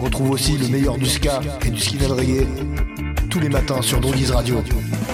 Retrouve aussi le meilleur du ska et du skinhead reggae tous les matins sur Drogiz Radio.